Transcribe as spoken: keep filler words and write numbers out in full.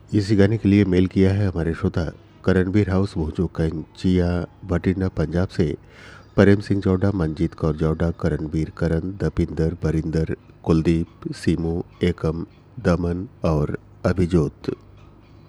इस गाने के लिए मेल किया है हमारे श्रोता करणबीर हाउस भोजो कंचिया भटिंडा पंजाब से प्रेम सिंह जौडा, मंजीत कौर जौडा, करणबीर, करण, दपिंदर, बरिंदर, कुलदीप, सीमू, एकम, दमन और अभिजोत।